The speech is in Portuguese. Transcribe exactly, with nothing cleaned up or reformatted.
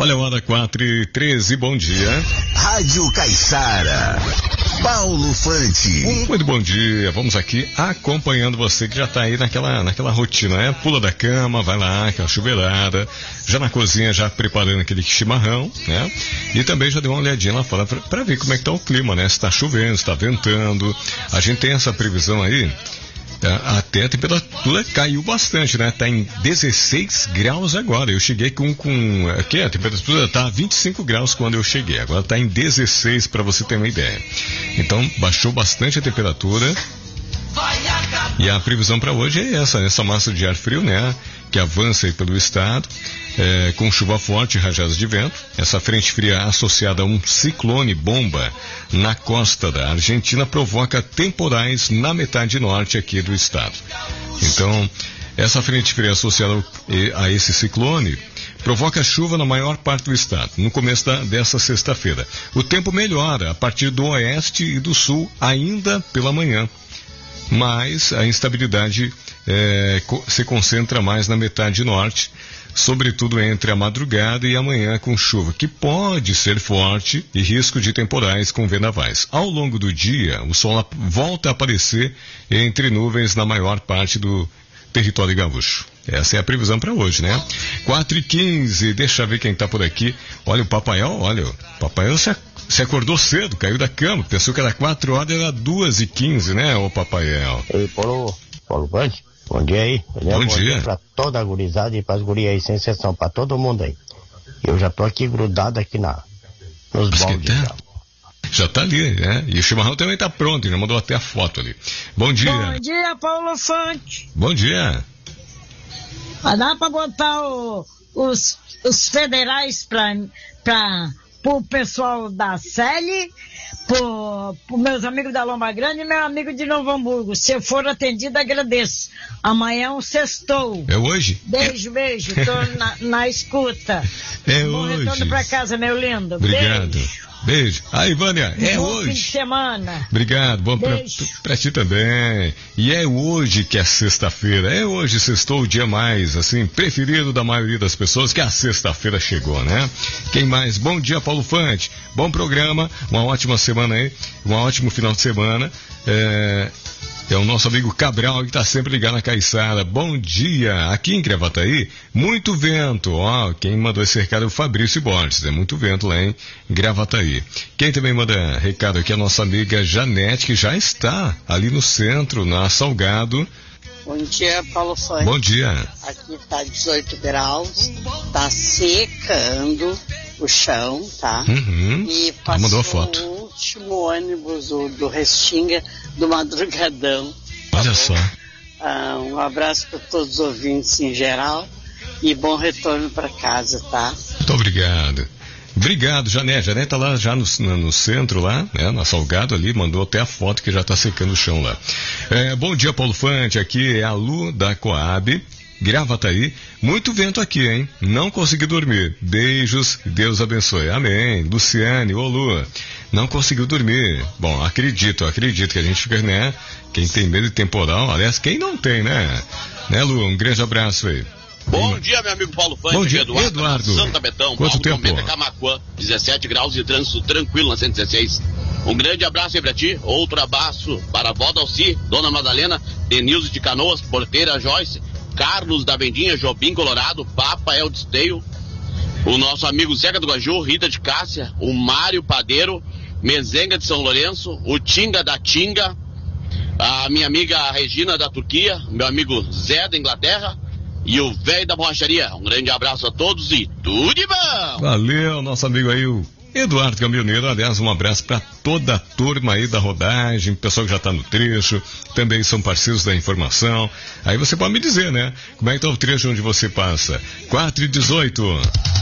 Olha a hora, quatro e treze, bom dia. Rádio Caiçara, Paulo Fante. Muito bom dia, vamos aqui acompanhando você que já tá aí naquela, naquela rotina, né? Pula da cama, vai lá, aquela chuveirada, já na cozinha, já preparando aquele chimarrão, né? E também já deu uma olhadinha lá fora pra, pra ver como é que tá o clima, né? Se tá chovendo, se tá ventando. A gente tem essa previsão aí. Até a temperatura caiu bastante, né? Tá em dezesseis graus agora. Eu cheguei com, com aqui a temperatura tá vinte e cinco graus quando eu cheguei. Agora tá em dezesseis, para você ter uma ideia. Então, baixou bastante a temperatura. E a previsão para hoje é essa, essa massa de ar frio, né? Que avança aí pelo estado, é, com chuva forte e rajadas de vento. Essa frente fria associada a um ciclone bomba na costa da Argentina provoca temporais na metade norte aqui do estado. Então, essa frente fria associada a esse ciclone provoca chuva na maior parte do estado, no começo da, dessa sexta-feira. O tempo melhora a partir do oeste e do sul ainda pela manhã. Mas a instabilidade é, co- se concentra mais na metade norte, sobretudo entre a madrugada e amanhã com chuva, que pode ser forte e risco de temporais com vendavais. Ao longo do dia, o sol volta a aparecer entre nuvens na maior parte do território gaúcho. Essa é a previsão para hoje, né? quatro e quinze, deixa eu ver quem tá por aqui. Olha o Papaiol, olha, o Papaiol se, se acordou cedo, caiu da cama, pensou que era quatro horas, era duas e quinze, né, ô Papaiol? Ei, Paulo, Paulo Vante, bom dia aí. Bom, bom dia. dia pra toda a gurizada e pras gurias aí, sem exceção, pra todo mundo aí. Eu já tô aqui grudado aqui na, nos baldes já. Já tá ali, né? E o chimarrão também tá pronto, já mandou até a foto ali. Bom dia. Bom dia, Paulo Fante. Bom dia. Vai dar pra botar o, os, os federais pra, pra, pro pessoal da Celi, pro, pro meus amigos da Lomba Grande e meu amigo de Novo Hamburgo. Se eu for atendido, agradeço. Amanhã é um sextou. É hoje? Beijo, é... beijo. Tô na, na escuta. É Bom hoje. retorno pra casa, meu lindo. Obrigado. Beijo. Beijo. Aí, Vânia, é bom hoje. Fim de semana. Obrigado, bom pra, pra ti também. E é hoje que é sexta-feira. É hoje, sextou o dia mais, assim, preferido da maioria das pessoas, que a sexta-feira chegou, né? Quem mais? Bom dia, Paulo Fante. Bom programa, uma ótima semana aí, um ótimo final de semana. É... É o nosso amigo Cabral, que está sempre ligado na Caiçara. Bom dia! Aqui em Gravataí, muito vento. Ó, quem mandou esse recado é o Fabrício Borges. É muito vento lá em Gravataí. Quem também manda recado aqui é a nossa amiga Janete, que já está ali no centro, na Salgado. Bom dia, Paulo Fante. Bom dia. Aqui está dezoito graus, está secando o chão, tá? Uhum. E passou mandou a foto. o último ônibus do, do Restinga do Madrugadão. Olha tá só. Ah, um abraço para todos os ouvintes em geral e bom retorno para casa, tá? Muito obrigado. Obrigado, Janete. Janete tá lá já no, no centro lá, né? Na Salgado ali, mandou até a foto que já tá secando o chão lá. É, bom dia, Paulo Fante. Aqui é a Lu da Coab. Gravataí, muito vento aqui, hein? Não consegui dormir. Beijos, Deus abençoe. Amém. Luciane, ô Lu, não conseguiu dormir. Bom, acredito, acredito que a gente fica, né? Quem tem medo de temporal, aliás, quem não tem, né? Né, Lu? Um grande abraço aí. Bom dia, meu amigo Paulo Fante. Bom dia, Eduardo. Eduardo. Santa Betão, Quanto Paulo tempo? Trombeta, Camaquã, dezessete graus de trânsito tranquilo na cento e dezesseis. Um grande abraço aí pra ti, outro abraço para a vó Dalci, Dona Madalena, Denilson de Canoas, Porteira Joyce, Carlos da Vendinha, Jobim Colorado, Papa El Desteio, o nosso amigo Zeca do Guaju, Rita de Cássia, o Mário Padeiro, Mezenga de São Lourenço, o Tinga da Tinga, a minha amiga Regina da Turquia, meu amigo Zé da Inglaterra e o velho da borracharia. Um grande abraço a todos e tudo de bom! Valeu, nosso amigo aí, o Eduardo Caminhoneiro. Aliás, um abraço para toda a turma aí da rodagem, pessoal que já está no trecho, também são parceiros da informação. Aí você pode me dizer, né? Como é que tá o trecho onde você passa? quatro e dezoito.